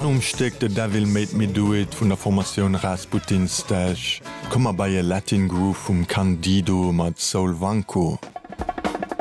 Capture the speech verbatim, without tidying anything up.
Umsteck de Devil made me do it vun der Formation Rasputin Stage. Kommmer bei je Latin Groove vum Candido mat Soul Vanco.